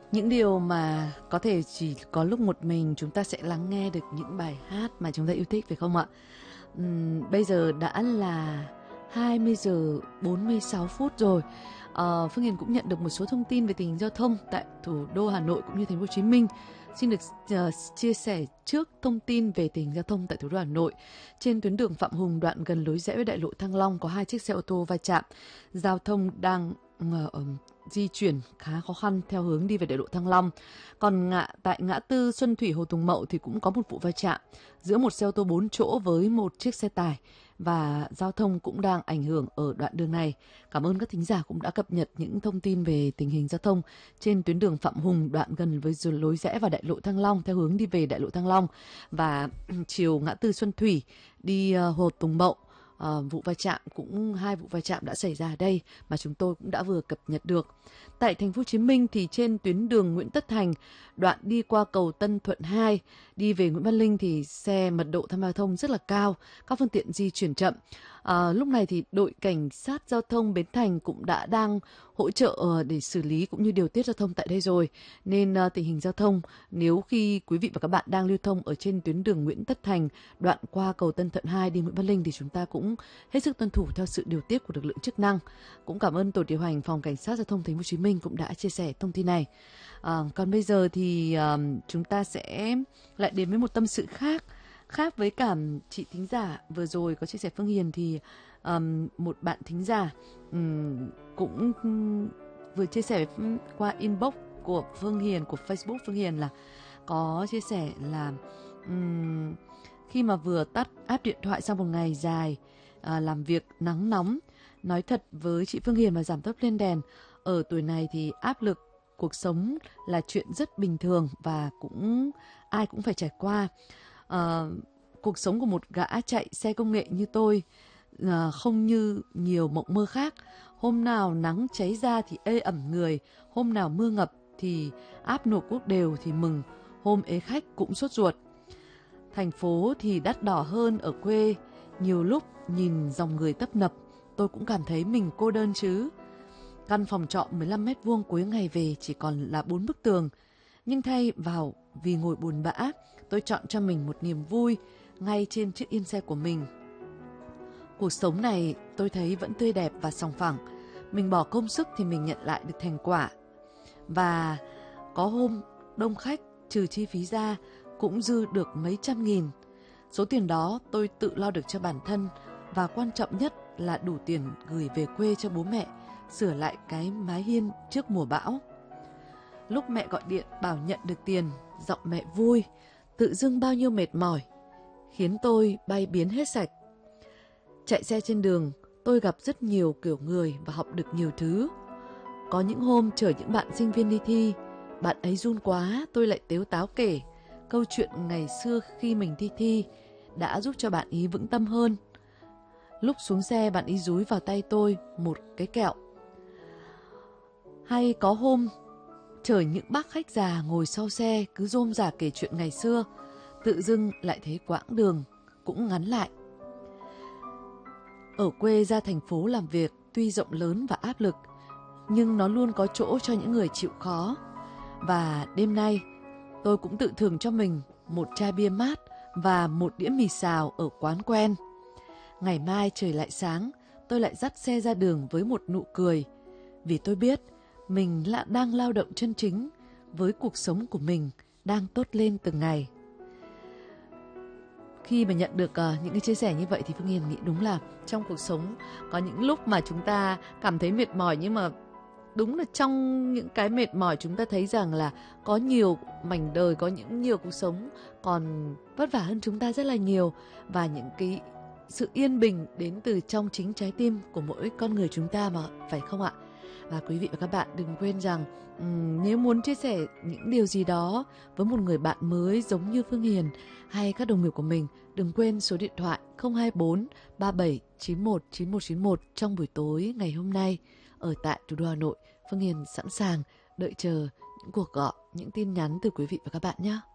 Những điều mà có thể chỉ có lúc một mình chúng ta sẽ lắng nghe được những bài hát mà chúng ta yêu thích, phải không ạ? Bây giờ đã là 20 giờ 46 phút rồi. Phương Hiền cũng nhận được một số thông tin về tình hình giao thông tại thủ đô Hà Nội cũng như thành phố Hồ Chí Minh. Xin được chia sẻ trước thông tin về tình hình giao thông tại thủ đô Hà Nội. Trên tuyến đường Phạm Hùng đoạn gần lối rẽ với đại lộ Thăng Long có 2 chiếc xe ô tô va chạm. Giao thông đang di chuyển khá khó khăn theo hướng đi về đại lộ Thăng Long. Còn tại ngã tư Xuân Thủy Hồ Tùng Mậu thì cũng có một vụ va chạm giữa một xe ô tô 4 chỗ với một chiếc xe tải và giao thông cũng đang ảnh hưởng ở đoạn đường này. Cảm ơn các thính giả cũng đã cập nhật những thông tin về tình hình giao thông trên tuyến đường Phạm Hùng đoạn gần với lối rẽ vào đại lộ Thăng Long theo hướng đi về đại lộ Thăng Long và chiều ngã tư Xuân Thủy đi Hồ Tùng Mậu. Vụ va chạm cũng 2 vụ va chạm đã xảy ra ở đây mà chúng tôi cũng đã vừa cập nhật được. Tại thành phố Hồ Chí Minh thì trên tuyến đường Nguyễn Tất Thành đoạn đi qua cầu Tân Thuận 2 đi về Nguyễn Văn Linh thì xe mật độ tham gia giao thông rất là cao, các phương tiện di chuyển chậm. Lúc này thì đội cảnh sát giao thông Bến Thành cũng đang hỗ trợ để xử lý cũng như điều tiết giao thông tại đây rồi. Nên tình hình giao thông nếu khi quý vị và các bạn đang lưu thông ở trên tuyến đường Nguyễn Tất Thành đoạn qua cầu Tân Thuận 2 đi Nguyễn Văn Linh thì chúng ta cũng hết sức tuân thủ theo sự điều tiết của lực lượng chức năng. Cũng cảm ơn tổ điều hành phòng cảnh sát giao thông thành phố Hồ Chí Minh cũng đã chia sẻ thông tin này. Còn bây giờ thì chúng ta sẽ lại đến với một tâm sự khác với cả chị thính giả vừa rồi có chia sẻ Phương Hiền thì một bạn thính giả cũng vừa chia sẻ qua inbox của Phương Hiền, của Facebook Phương Hiền là có chia sẻ là khi mà vừa tắt app điện thoại sau một ngày dài làm việc nắng nóng, nói thật với chị Phương Hiền và giảm tốc lên đèn, ở tuổi này thì áp lực cuộc sống là chuyện rất bình thường và ai cũng phải trải qua. Cuộc sống của một gã chạy xe công nghệ như tôi không như nhiều mộng mơ khác. Hôm nào nắng cháy ra thì ê ẩm người, hôm nào mưa ngập thì áp nộp quốc đều thì mừng, hôm ế khách cũng sốt ruột. Thành phố thì đắt đỏ hơn ở quê, nhiều lúc nhìn dòng người tấp nập tôi cũng cảm thấy mình cô đơn chứ. Căn phòng trọ 15 mét vuông cuối ngày về chỉ còn là 4 bức tường. Nhưng thay vào vì ngồi buồn bã, tôi chọn cho mình một niềm vui ngay trên chiếc yên xe của mình. Cuộc sống này tôi thấy vẫn tươi đẹp và sòng phẳng. Mình bỏ công sức thì mình nhận lại được thành quả. Và có hôm đông khách trừ chi phí ra cũng dư được mấy trăm nghìn. Số tiền đó tôi tự lo được cho bản thân và quan trọng nhất là đủ tiền gửi về quê cho bố mẹ, sửa lại cái mái hiên trước mùa bão. Lúc mẹ gọi điện bảo nhận được tiền, giọng mẹ vui, tự dưng bao nhiêu mệt mỏi, khiến tôi bay biến hết sạch. Chạy xe trên đường, tôi gặp rất nhiều kiểu người và học được nhiều thứ. Có những hôm chở những bạn sinh viên đi thi, bạn ấy run quá, tôi lại tếu táo kể câu chuyện ngày xưa khi mình thi đã giúp cho bạn ý vững tâm hơn. Lúc xuống xe bạn ý dúi vào tay tôi một cái kẹo. Hay có hôm chở những bác khách già ngồi sau xe cứ rôm rả kể chuyện ngày xưa, tự dưng lại thấy quãng đường cũng ngắn lại. Ở quê ra thành phố làm việc tuy rộng lớn và áp lực, nhưng nó luôn có chỗ cho những người chịu khó. Và đêm nay tôi cũng tự thưởng cho mình một chai bia mát và một đĩa mì xào ở quán quen. Ngày mai trời lại sáng, tôi lại dắt xe ra đường với một nụ cười, vì tôi biết mình đang lao động chân chính với cuộc sống của mình đang tốt lên từng ngày. Khi mà nhận được những cái chia sẻ như vậy thì Phương Hiền nghĩ đúng là trong cuộc sống có những lúc mà chúng ta cảm thấy mệt mỏi, nhưng mà đúng là trong những cái mệt mỏi chúng ta thấy rằng là có nhiều mảnh đời, có nhiều cuộc sống còn vất vả hơn chúng ta rất là nhiều, và những cái sự yên bình đến từ trong chính trái tim của mỗi con người chúng ta mà, phải không ạ? Và quý vị và các bạn đừng quên rằng nếu muốn chia sẻ những điều gì đó với một người bạn mới giống như Phương Hiền hay các đồng nghiệp của mình, đừng quên số điện thoại 024 37 91 9191 trong buổi tối ngày hôm nay ở tại thủ đô Hà Nội. Phương Hiền sẵn sàng đợi chờ những cuộc gọi, những tin nhắn từ quý vị và các bạn nhé.